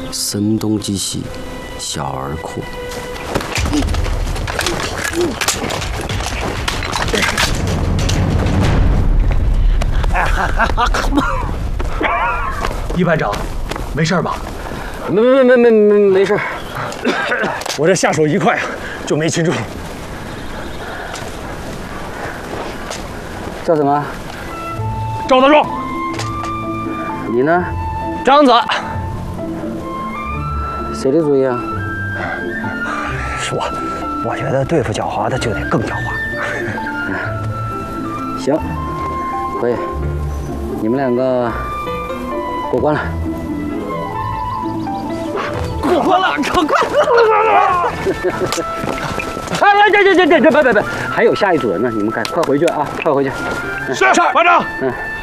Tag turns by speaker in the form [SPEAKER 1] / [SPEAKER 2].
[SPEAKER 1] 声东击西，小儿科。
[SPEAKER 2] 一班长，没事吧？
[SPEAKER 1] 没事。
[SPEAKER 2] 我这下手一快啊，就没擒住。
[SPEAKER 1] 叫什么？
[SPEAKER 2] 赵德壮。
[SPEAKER 1] 你呢？
[SPEAKER 2] 张子。
[SPEAKER 1] 谁的主意啊？
[SPEAKER 3] 是我觉得对付狡猾的就得更狡猾。
[SPEAKER 1] 行，可以。你们两个过关了。
[SPEAKER 2] 过关了，过关了！
[SPEAKER 1] 哎，别，还有下一组人呢，你们快回去啊，快回去。
[SPEAKER 2] 是，班长。